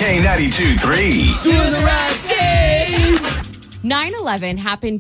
K92-3. Doing the right thing. 9/11 happened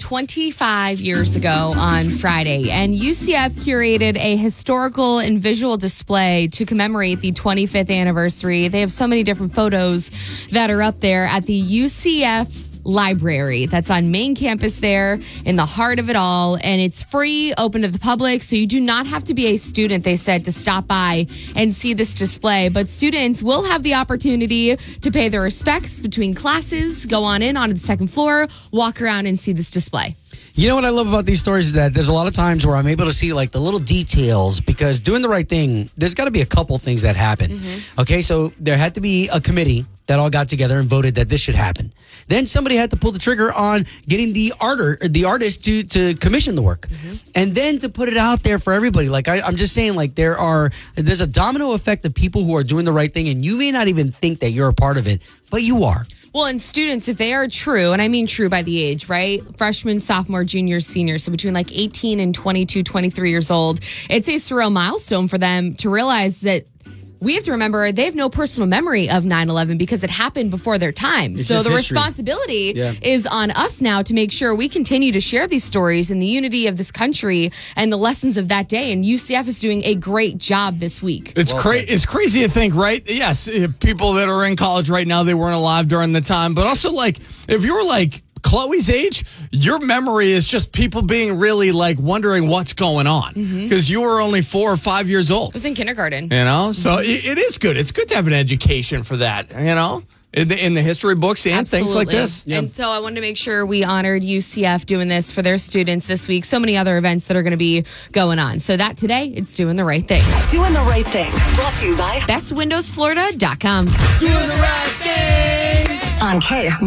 25 years ago on Friday, and UCF curated a historical and visual display to commemorate the 25th anniversary. They have so many different photos that are up there at the UCF library that's on main campus there in the heart of it all, and it's free, open to the public, so you do not have to be a student, they said, to stop by and see this display. But students will have the opportunity to pay their respects between classes, go on in onto the second floor, walk around and see this display. You know what I love about these stories is that there's a lot of times where I'm able to see like the little details, because doing the right thing, there's got to be a couple things that happen. Okay, so there had to be a committee that all got together and voted that this should happen. Then somebody had to pull the trigger on getting the artist to commission the work, and then to put it out there for everybody. Like I'm just saying, like there's a domino effect of people who are doing the right thing, and you may not even think that you're a part of it, but you are. Well, and students, if they are true, and I mean true by the age, right? Freshman, sophomore, junior, senior, so between like 18 and 22, 23 years old, it's a surreal milestone for them to realize that we have to remember they have no personal memory of 9/11 because it happened before their time. It's so the history. Responsibility is on us now to make sure we continue to share these stories and the unity of this country and the lessons of that day. And UCF is doing a great job this week. It's It's crazy to think, right? Yes, people that are in college right now, they weren't alive during the time. But also, like, if you were like Chloe's age, your memory is just people being really like wondering what's going on because you were only 4 or 5 years old. I was in kindergarten. You know, so it is good. It's good to have an education for that, you know, in the history books and Absolutely. things like this. And so I wanted to make sure we honored UCF doing this for their students this week. So many other events that are going to be going on. So that today, it's Doing the Right Thing. Doing the Right Thing. Brought to you by BestWindowsFlorida.com. Doing the right thing. on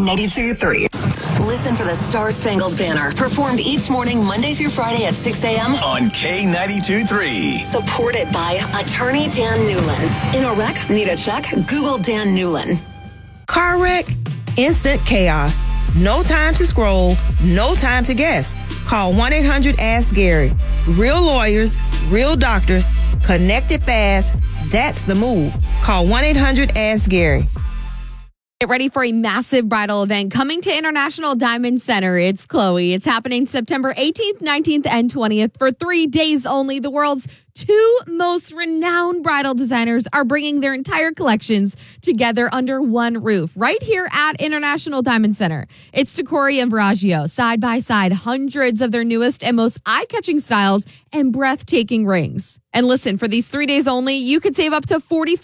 K92.3. Listen for the Star Spangled Banner, performed each morning, Monday through Friday at 6 a.m. On K92-3. Supported by Attorney Dan Newlin. In a wreck, need a check? Google Dan Newlin. Car wreck, instant chaos. No time to scroll, no time to guess. Call 1-800-ASK-GARY. Real lawyers, real doctors, connected fast. That's the move. Call 1-800-ASK-GARY. Get ready for a massive bridal event coming to International Diamond Center. It's Chloe. It's happening September 18th, 19th, and 20th for 3 days only. The world's 2 most renowned bridal designers are bringing their entire collections together under one roof right here at International Diamond Center. It's Tacori and Verragio, side by side, hundreds of their newest and most eye-catching styles and breathtaking rings. And listen, for these 3 days only, you could save up to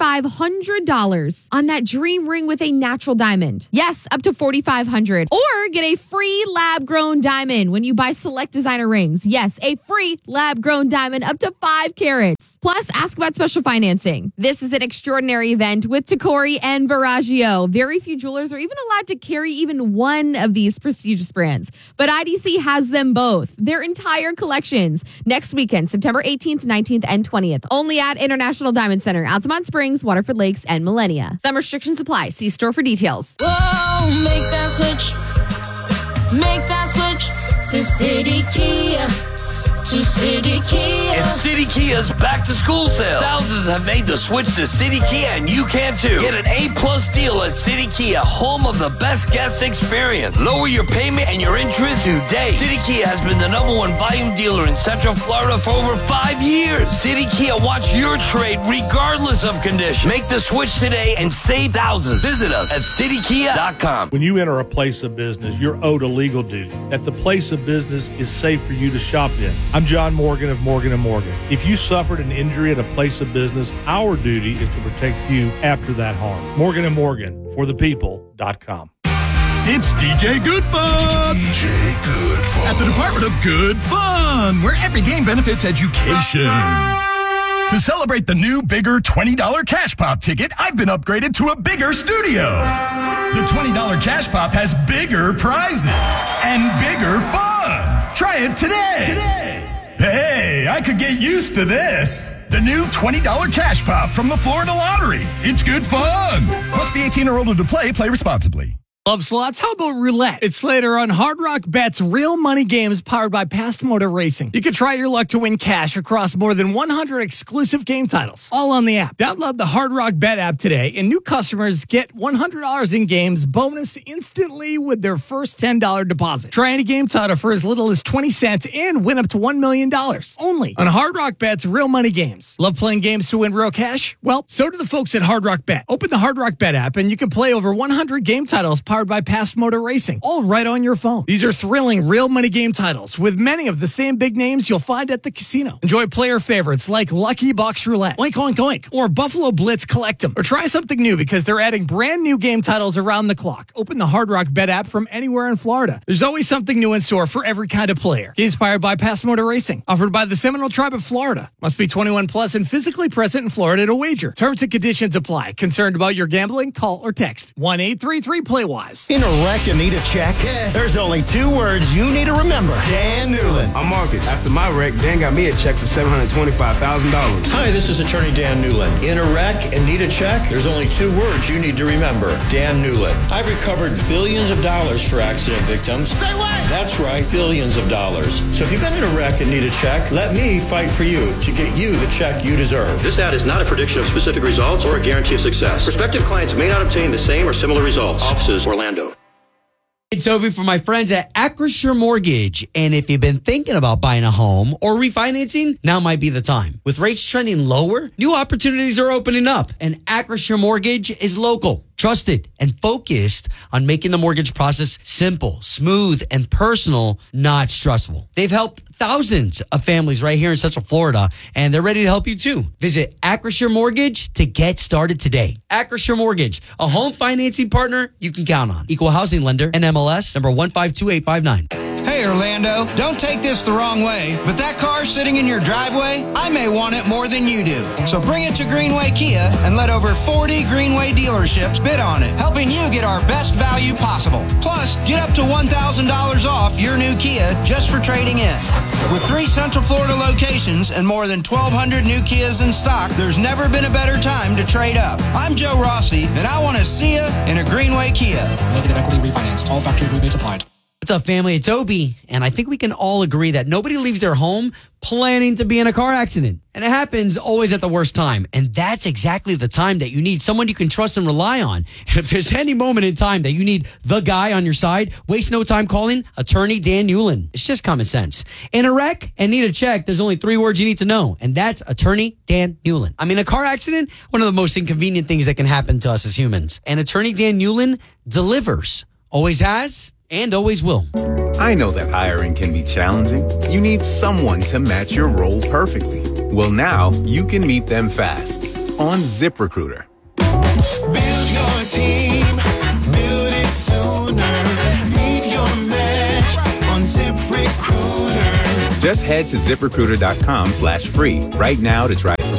$4,500 on that dream ring with a natural diamond. Yes, up to $4,500. Or get a free lab-grown diamond when you buy select designer rings. Yes, a free lab-grown diamond up to 5 carats. Plus, ask about special financing. This is an extraordinary event with Tacori and Verragio. Very few jewelers are even allowed to carry even one of these prestigious brands. But IDC has them both. Their entire collections. Next weekend, September 18th, 19th, and 20th. Only at International Diamond Center, Altamont Springs, Waterford Lakes, and Millenia. Some restrictions apply. See store for details. Whoa, make that switch. Make that switch to City Kia. To City Kia. It's City Kia's back to school sale. Thousands have made the switch to City Kia, and you can too. Get an A+ deal at City Kia, home of the best guest experience. Lower your payment and your interest today. City Kia has been the #1 volume dealer in Central Florida for over 5 years. City Kia wants your trade regardless of condition. Make the switch today and save thousands. Visit us at citykia.com. When you enter a place of business, you're owed a legal duty. That the place of business is safe for you to shop in. I'm John Morgan of Morgan & Morgan. If you suffered an injury at a place of business, our duty is to protect you after that harm. Morgan & Morgan, for the people.com. It's DJ Good Fun! DJ Good Fun. At the Department of Good Fun, where every game benefits education. To celebrate the new, bigger $20 Cash Pop ticket, I've been upgraded to a bigger studio. The $20 Cash Pop has bigger prizes and bigger fun. Try it today. Hey, I could get used to this. The new $20 Cash Pop from the Florida Lottery. It's good fun. Must be 18 or older to play. Play responsibly. Love slots? How about roulette? It's later on Hard Rock Bet's real money games powered by Past Motor Racing. You can try your luck to win cash across more than 100 exclusive game titles, all on the app. Download the Hard Rock Bet app today, and new customers get $100 in games bonus instantly with their first $10 deposit. Try any game title for as little as 20 cents and win up to $1 million. Only on Hard Rock Bet's real money games. Love playing games to win real cash? Well, so do the folks at Hard Rock Bet. Open the Hard Rock Bet app, and you can play over 100 game titles powered by Past Motor Racing, all right on your phone. These are thrilling real money game titles with many of the same big names you'll find at the casino. Enjoy player favorites like Lucky Box Roulette, Oink Oink Oink, or Buffalo Blitz Collect 'em. Or try something new because they're adding brand new game titles around the clock. Open the Hard Rock Bet app from anywhere in Florida. There's always something new in store for every kind of player. Games powered by Past Motor Racing, offered by the Seminole Tribe of Florida. Must be 21 plus and physically present in Florida to wager. Terms and conditions apply. Concerned about your gambling? Call or text 1-833-PLAY-WISE. In a wreck and need a check? Yeah. There's only 2 words you need to remember. Dan Newland. I'm Marcus. After my wreck, Dan got me a check for $725,000. Hi, this is Attorney Dan Newland. In a wreck and need a check? There's only 2 words you need to remember. Dan Newland. I've recovered billions of dollars for accident victims. Say what? That's right, billions of dollars. So if you've been in a wreck and need a check, let me fight for you to get you the check you deserve. This ad is not a prediction of specific results or a guarantee of success. Prospective clients may not obtain the same or similar results. Offices, Orlando. Hey, Toby, from my friends at Acrisure Mortgage. And if you've been thinking about buying a home or refinancing, now might be the time. With rates trending lower, new opportunities are opening up. And Acrisure Mortgage is local, trusted, and focused on making the mortgage process simple, smooth, and personal, not stressful. They've helped thousands of families right here in Central Florida, and they're ready to help you too. Visit Acrisure Mortgage to get started today. Acrisure Mortgage, a home financing partner you can count on. Equal housing lender, NMLS, number 152859. Hey, Orlando, don't take this the wrong way, but that car sitting in your driveway, I may want it more than you do. So bring it to Greenway Kia and let over 40 Greenway dealerships bid on it, helping you get our best value possible. Plus, get up to $1,000 off your new Kia just for trading in. With 3 Central Florida locations and more than 1,200 new Kias in stock, there's never been a better time to trade up. I'm Joe Rossi, and I want to see you in a Greenway Kia. Negative equity refinanced. All factory rebates applied. What's up, family? It's Toby, and I think we can all agree that nobody leaves their home planning to be in a car accident. And it happens always at the worst time. And that's exactly the time that you need someone you can trust and rely on. And if there's any moment in time that you need the guy on your side, waste no time calling Attorney Dan Newland. It's just common sense. In a wreck and need a check, there's only 3 words you need to know, and that's Attorney Dan Newland. I mean, a car accident, one of the most inconvenient things that can happen to us as humans. And Attorney Dan Newland delivers. Always has and always will. I know that hiring can be challenging. You need someone to match your role perfectly. Well, now you can meet them fast on ZipRecruiter. Build your team, build it sooner. Meet your match on ZipRecruiter. Just head to ZipRecruiter.com/free right now to try